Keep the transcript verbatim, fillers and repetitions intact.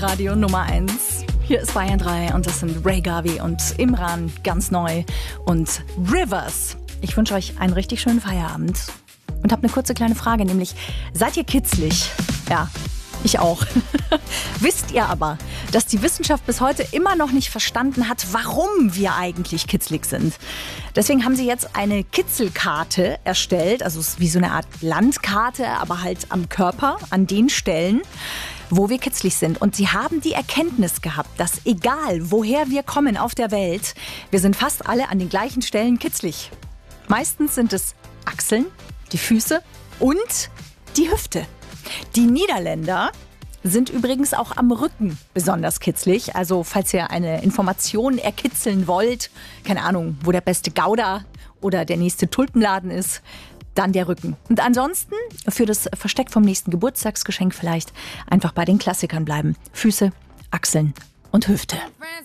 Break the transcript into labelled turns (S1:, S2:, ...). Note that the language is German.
S1: Radio Nummer eins. Hier ist Bayern drei und das sind Ray Garvey und Imran, ganz neu, und Rivers. Ich wünsche euch einen richtig schönen Feierabend und habe eine kurze kleine Frage, nämlich, seid ihr kitzlig? Ja, ich auch. Wisst ihr aber, dass die Wissenschaft bis heute immer noch nicht verstanden hat, warum wir eigentlich kitzlig sind? Deswegen haben sie jetzt eine Kitzelkarte erstellt, also es ist wie so eine Art Landkarte, aber halt am Körper, an den Stellen, wo wir kitzlig sind. Und sie haben die Erkenntnis gehabt, dass egal woher wir kommen auf der Welt, wir sind fast alle an den gleichen Stellen kitzlig. Meistens sind es Achseln, die Füße und die Hüfte. Die Niederländer sind übrigens auch am Rücken besonders kitzlig. Also falls ihr eine Information erkitzeln wollt, keine Ahnung, wo der beste Gouda oder der nächste Tulpenladen ist, dann der Rücken. Und ansonsten für das Versteck vom nächsten Geburtstagsgeschenk vielleicht einfach bei den Klassikern bleiben. Füße, Achseln und Hüfte.